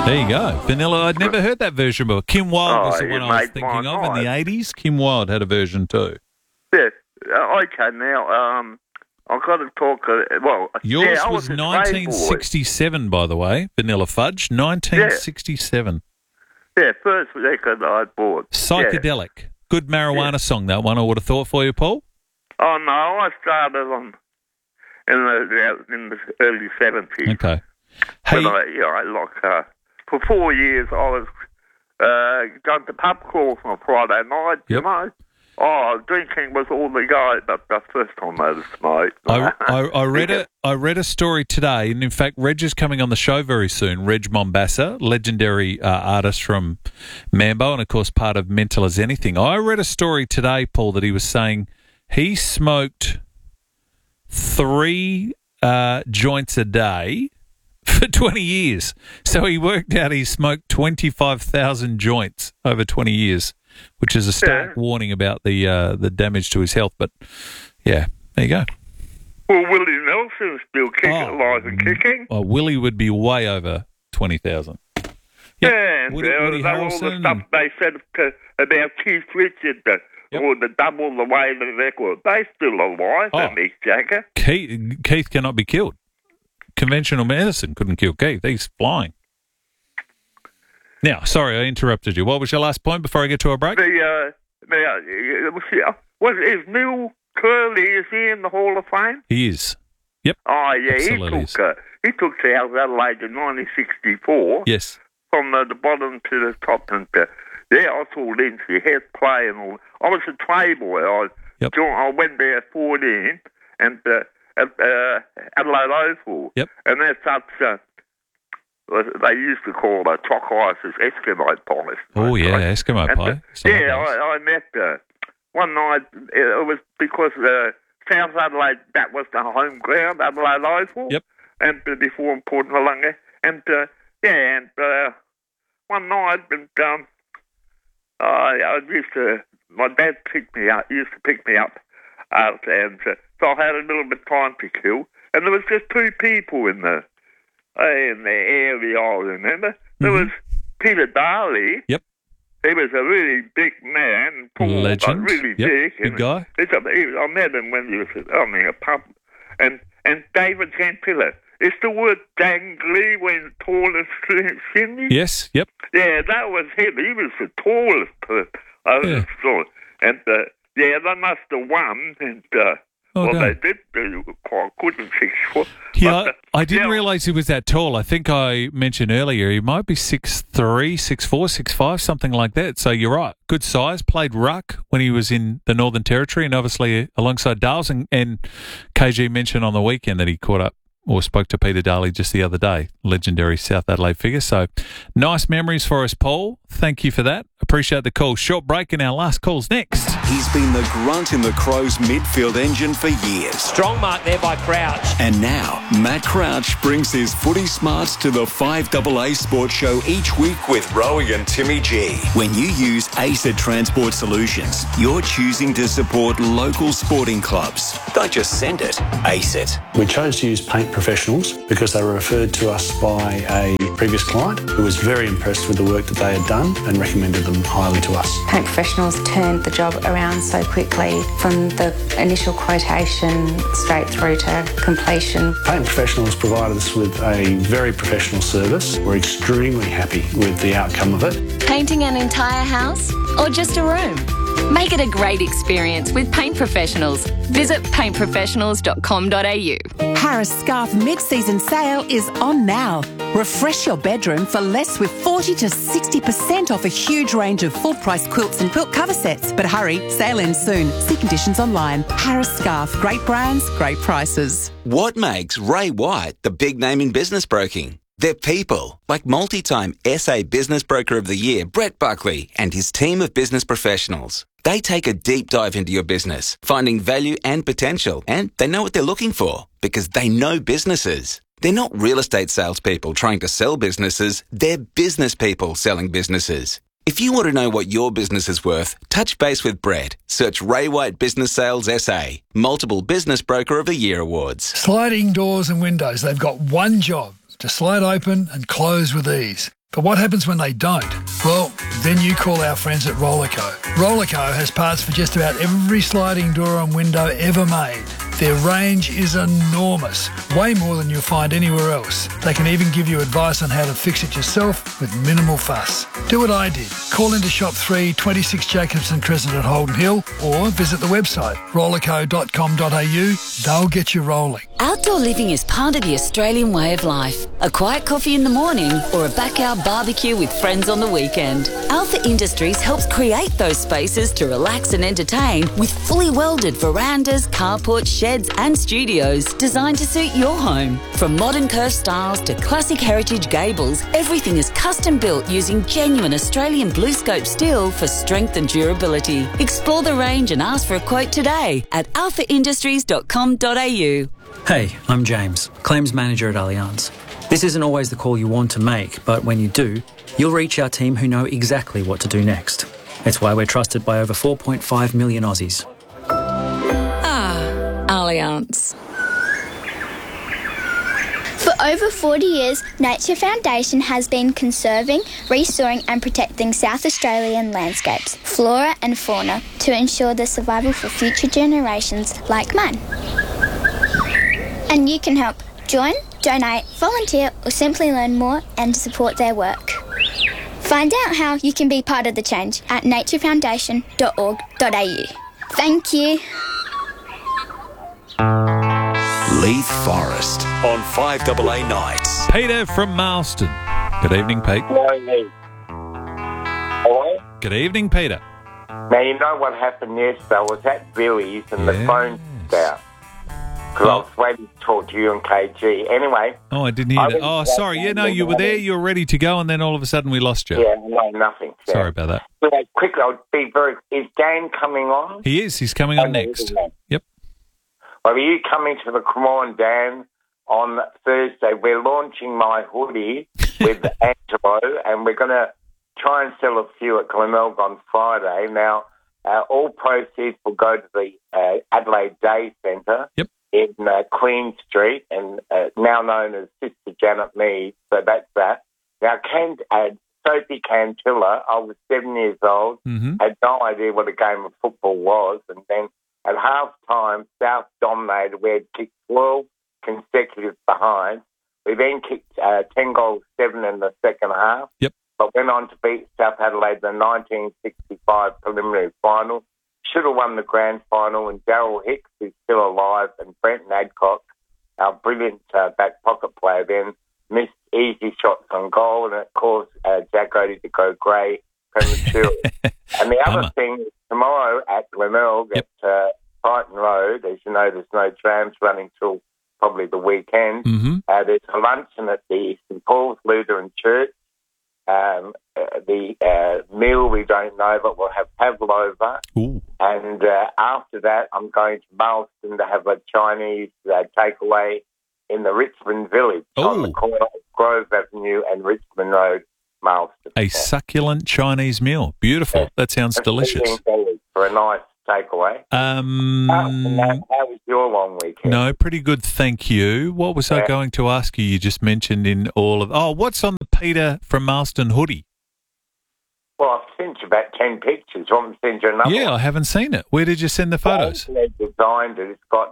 There you go. Vanilla, I'd never heard that version before. Kim Wilde was the one I was thinking of in the 80s. Kim Wilde had a version too. Yeah. Okay, now, I've got to talk... Yours was 1967, by the way, Vanilla Fudge. 1967. Yeah, first record I bought. Psychedelic. Yeah. Good marijuana song, that one, I would have thought for you, Paul. Oh, no, I started in the early 70s. Okay. Hey, for 4 years, I was going to pub crawls on a Friday night, you know. Oh, drinking was all the guy, but the first time I was smoked. I read a story today, and in fact, Reg is coming on the show very soon. Reg Mombassa, legendary artist from Mambo, and of course part of Mental as Anything. I read a story today, Paul, that he was saying he smoked 3 joints a day for 20 years. So he worked out he smoked 25,000 joints over 20 years. Which is a stark warning about the damage to his health. But, yeah, there you go. Well, Willie Nelson's still alive and kicking. Oh, Willie would be way over 20,000. Yep. Yeah, and Woody all the stuff they said about Keith Richards, or the double the way the record. They're still alive, Mick Jagger. Keith cannot be killed. Conventional medicine couldn't kill Keith. He's flying. Now, sorry, I interrupted you. What was your last point before I get to a break? Is Neil Curley, is he in the Hall of Fame? He is. Yep. Oh, yeah, absolutely he took South Adelaide in 1964. Yes. From the bottom to the top. And I saw Lindsay Hess play and all. I was a tray boy. I went there at 14 and at Adelaide Oval. Yep. And that's such... they used to call chalk ice as Eskimo pie. Oh, yeah, Eskimo pie. I met one night. It was because South Adelaide, that was the home ground, Adelaide Oval. Yep. And before in Port Malunga. And, one night, my dad used to pick me up. And so I had a little bit of time to kill. And there was just 2 people in the area, I remember. There was Peter Darley. Yep. He was a really big man. Legend. Really big. Good guy. I met him when he was a pub. And David Gentilla. Is the word dangly when tall and skinny? Yes, yep. Yeah, that was him. He was the tallest person I ever saw. And, they must have won. And, they did do quite good in 6 foot. Yeah, I didn't realise he was that tall. I think I mentioned earlier he might be 6'3", 6'4", 6'5", something like that. So you're right. Good size. Played ruck when he was in the Northern Territory and obviously alongside Dales. And KG mentioned on the weekend that he caught up or spoke to Peter Darley just the other day, legendary South Adelaide figure. So nice memories for us, Paul. Thank you for that. Appreciate the call. Short break and our last call's next. He's been the grunt in the Crows midfield engine for years. Strong mark there by Crouch. And now, Matt Crouch brings his footy smarts to the 5AA Sports Show each week with Rowie and Timmy G. When you use ACET Transport Solutions, you're choosing to support local sporting clubs. Don't just send it, ACET. We chose to use Paint Professionals because they were referred to us by a previous client who was very impressed with the work that they had done and recommended them highly to us. Paint Professionals turned the job around so quickly from the initial quotation straight through to completion. Paint Professionals provided us with a very professional service. We're extremely happy with the outcome of it. Painting an entire house or just a room? Make it a great experience with Paint Professionals. Visit paintprofessionals.com.au. Harris Scarf mid-season sale is on now. Refresh your bedroom for less with 40 to 60% off a huge range of full-price quilts and quilt cover sets. But hurry, sale ends soon. See conditions online. Harris Scarf. Great brands, great prices. What makes Ray White the big name in business broking? They're people, like multi-time SA Business Broker of the Year, Brett Buckley, and his team of business professionals. They take a deep dive into your business, finding value and potential, and they know what they're looking for because they know businesses. They're not real estate salespeople trying to sell businesses, they're business people selling businesses. If you want to know what your business is worth, touch base with Brett. Search Ray White Business Sales SA. Multiple Business Broker of the Year awards. Sliding doors and windows, they've got one job: to slide open and close with ease. But what happens when they don't? Well, then you call our friends at Rollerco. Rollerco has parts for just about every sliding door and window ever made. Their range is enormous, way more than you'll find anywhere else. They can even give you advice on how to fix it yourself with minimal fuss. Do what I did. Call into Shop 3, 26 Jacobson Crescent at Holden Hill, or visit the website rollerco.com.au. They'll get you rolling. Outdoor living is part of the Australian way of life. A quiet coffee in the morning or a backyard barbecue with friends on the weekend. Alpha Industries helps create those spaces to relax and entertain with fully welded verandas, carports, sheds and studios designed to suit your home. From modern curved styles to classic heritage gables, everything is custom built using genuine Australian BlueScope steel for strength and durability. Explore the range and ask for a quote today at alphaindustries.com.au. Hey, I'm James, Claims Manager at Allianz. This isn't always the call you want to make, but when you do, you'll reach our team who know exactly what to do next. It's why we're trusted by over 4.5 million Aussies. Allianz. For over 40 years, Nature Foundation has been conserving, restoring and protecting South Australian landscapes, flora and fauna to ensure the survival for future generations like mine. And you can help. Join, donate, volunteer or simply learn more and support their work. Find out how you can be part of the change at naturefoundation.org.au. Thank you. Leith Forest on 5AA Nights. Peter from Marston. Good evening, Pete. Hello. Hello? Good evening, Peter. Now, you know what happened yesterday? I was at Billy's and the phone was out. Because I was waiting to talk to you and KG. Anyway. Oh, I didn't hear that. Oh, sorry. Yeah, no, you were there, you were ready to go, and then all of a sudden we lost you. Yeah, no, nothing. Yeah. Sorry about that. So, quickly, I'll be very... Is Dan coming on? He is. He's coming on next. Yep. Well, are you coming to the Cremorne, Dan, on Thursday? We're launching my hoodie with Angelo, and we're going to try and sell a few at Glenelg on Friday. Now, all proceeds will go to the Adelaide Day Centre in Queen Street, and now known as Sister Janet Mead, so that's that. Now, Sophie Cantilla, I was 7 years old, had no idea what a game of football was, and then at half-time, South dominated. We had kicked 12 consecutive behinds. We then kicked 10 goals, 7 in the second half, but went on to beat South Adelaide in the 1965 preliminary final. Should have won the grand final, and Darryl Hicks, who's still alive, and Brenton Adcock, our brilliant back pocket player then, missed easy shots on goal, and of course, Jack Odie to go grey prematurely. And the other thing, tomorrow at Glenelg at Brighton Road, as you know, there's no trams running till probably the weekend. There's a luncheon at the St Paul's Lutheran Church. The meal we don't know, but we'll have pavlova. And after that, I'm going to Marston to have a Chinese takeaway in the Richmond Village on the corner of Grove Avenue and Richmond Road, Marston. A succulent Chinese meal. Beautiful. That sounds delicious. For a nice takeaway. How was your long weekend? No, pretty good, thank you. What was I going to ask you? You just mentioned in all of... Oh, what's on the Peter from Marston hoodie? Well, I've sent you about 10 pictures. You want me to send you another one? I haven't seen it. Where did you send the photos? They designed it. It's got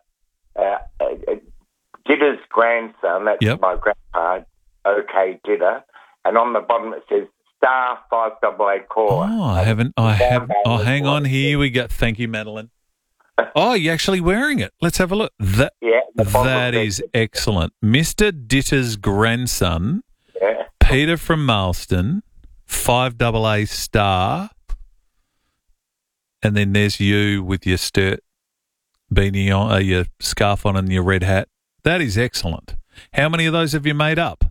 Didder's grandson, that's my grandpa, OK Didder, and on the bottom it says Star 5AA Caller. Oh, I haven't. Hang on. Here we go. Thank you, Madeline. Oh, you're actually wearing it. Let's have a look. That is excellent. Mr. Ditter's grandson, Peter from Marston, 5AA Star, and then there's you with your beanie on, your scarf on and your red hat. That is excellent. How many of those have you made up?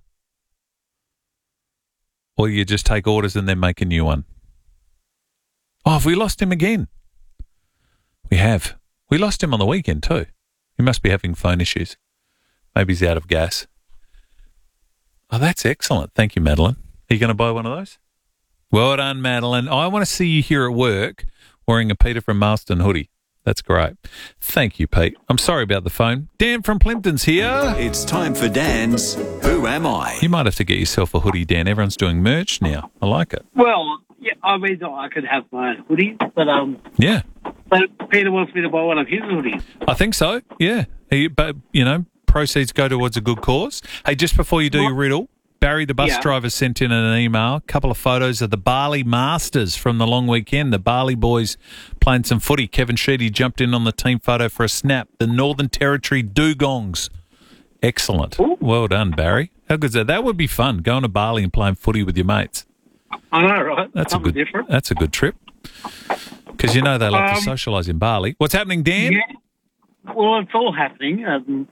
Or you just take orders and then make a new one? Oh, have we lost him again? We have. We lost him on the weekend too. He must be having phone issues. Maybe he's out of gas. Oh, that's excellent. Thank you, Madeline. Are you going to buy one of those? Well done, Madeline. I want to see you here at work wearing a Peter from Marston hoodie. That's great. Thank you, Pete. I'm sorry about the phone. Dan from Plimpton's here. It's time for Dan's Who Am I? You might have to get yourself a hoodie, Dan. Everyone's doing merch now. I like it. Well, yeah, I mean, I could have my own hoodies, but yeah. But Peter wants me to buy one of his hoodies. I think so. Yeah. But proceeds go towards a good cause. Hey, just before you do your riddle, Barry, the bus driver, sent in an email, a couple of photos of the Barley Masters from the long weekend. The Barley boys playing some footy. Kevin Sheedy jumped in on the team photo for a snap. The Northern Territory Dugongs. Excellent. Ooh. Well done, Barry. How good's that? That would be fun, going to Barley and playing footy with your mates. I know, right? That's a good trip. Because they like to socialise in Barley. What's happening, Dan? Yeah. Well, it's all happening.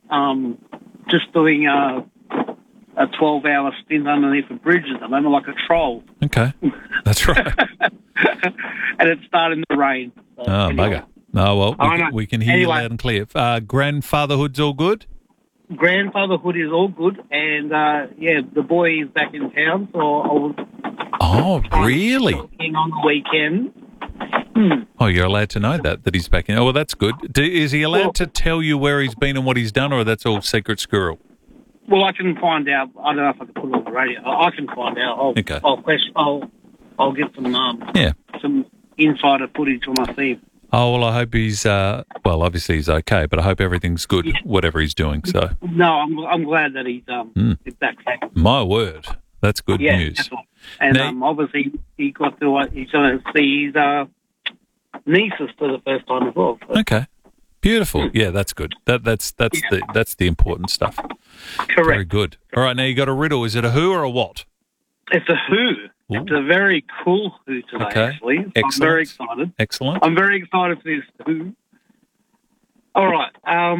Just doing a 12-hour stint underneath a bridge at the moment, like a troll. Okay, that's right. And it's starting to rain. So bugger. Oh, well, we can hear you loud and clear. Grandfatherhood's all good? Grandfatherhood is all good, and, the boy is back in town, so I was... Oh, really? On the weekend. Oh, you're allowed to know that he's back in. Oh, well, that's good. Is he allowed to tell you where he's been and what he's done, or that's all secret squirrel? Well, I can find out. I don't know if I can put it on the radio. I can find out. I'll get some insider footage when I see him. Oh, well, I hope he's, obviously he's okay, but I hope everything's good, whatever he's doing. So no, I'm glad that he's back. My word, that's good news. Definitely. And obviously he's going to see his nieces for the first time as well. So. Okay. Beautiful. Yeah, that's good. That's the important stuff. Correct. Very good. All right, now you got a riddle. Is it a who or a what? It's a who. Ooh. It's a very cool who today, actually. So I'm very excited. Excellent. I'm very excited for this who. All right.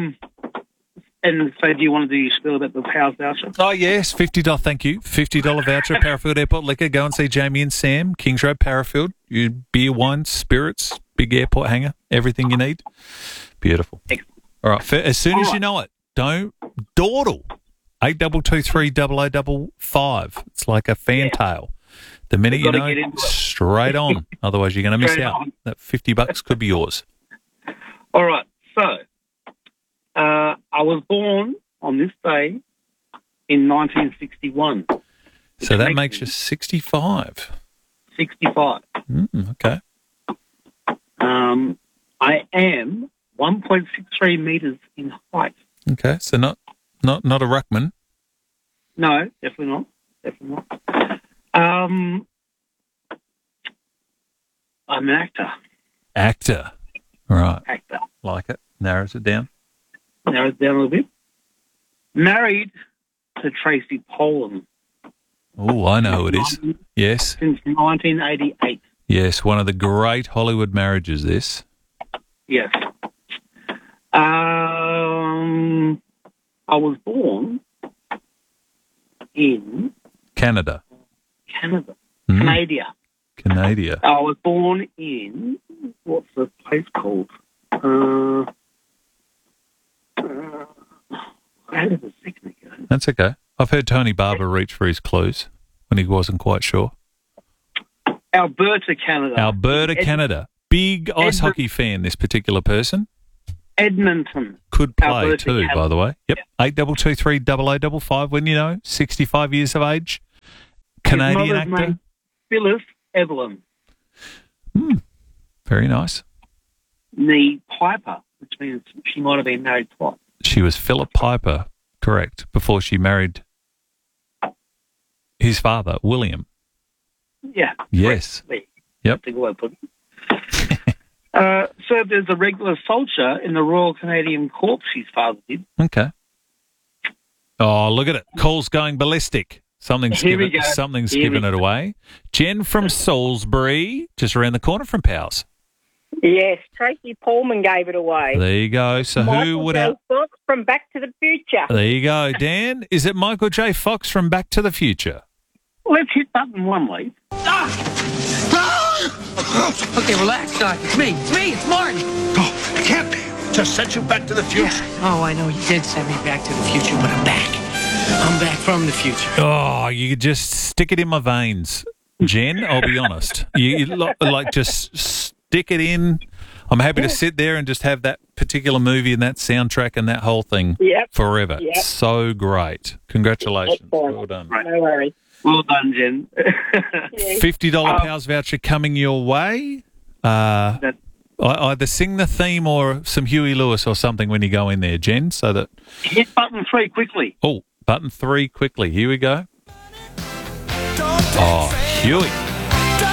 And so do you want to do your spiel about the Powers voucher? Oh, yes. $50. Thank you. $50 voucher, Parafield Airport Liquor. Go and see Jamie and Sam, Kings Road, Parafield. Beer, wine, spirits, big airport hangar, everything you need. Beautiful. Excellent. All right. As soon as you know it, don't dawdle. 8223-0055. It's like a fantail. The minute you know, straight on. Otherwise, you're going to miss out. That $50 could be yours. All right. So, I was born on this day in 1961. So that makes you 65. 65. Okay. I am 1.63 metres in height. Okay, so not a ruckman. No, definitely not. I'm an actor. Actor. Right. Actor. Like it. Narrows it down. Narrows it down a little bit. Married to Tracy Poland. Oh, I know who it is. Yes. Since 1988. Yes, one of the great Hollywood marriages, this. Yes. I was born in... Canada. Canada. Canada. I was born in... What's the place called? That's okay. I've heard Tony Barber reach for his clues when he wasn't quite sure. Alberta, Canada. Canada. Big ice hockey fan, this particular person. Edmonton. Could play Alberta, too, Canada. by the way. Yep. 8223-0055 when 65 years of age. Canadian His mother's actor. name, Phyllis Evelyn. Very nice. Nee Piper, which means she might have been married twice. She was Philip Piper, correct, before she married his father, William. Yeah. Yes. Correct. Yep. That's a good way of putting it. Served as a regular soldier in the Royal Canadian Corps, his father did. Okay. Oh, look at it. Call's going ballistic. Something's given it away. Jen from Salisbury, just around the corner from Powers. Yes, Tracy Pullman gave it away. There you go. So who would have... Fox from Back to the Future. There you go. Dan, is it Michael J. Fox from Back to the Future? Let's hit button one, Lee. Okay, relax, Doc. It's me. It's Martin. Oh, it can't be. Just sent you back to the future. Yeah. Oh, I know you did send me back to the future, but I'm back. I'm back from the future. Oh, you could just stick it in my veins, Jen. I'll be honest. You like just stick it in. I'm happy to sit there and just have that particular movie and that soundtrack and that whole thing forever. Yep. So great. Congratulations. Excellent. Well done. Right. No worries. Well done, Jen. $50 Pals voucher coming your way. Either sing the theme or some Huey Lewis or something when you go in there, Jen, so that... Hit button 3 quickly. Oh, button 3 quickly. Here we go. Oh, Huey.